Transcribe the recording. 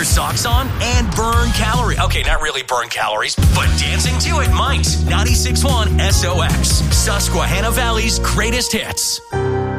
your socks on and burn calories. Okay, not really burn calories, but dancing to it might. 96.1 SOX, Susquehanna Valley's greatest hits.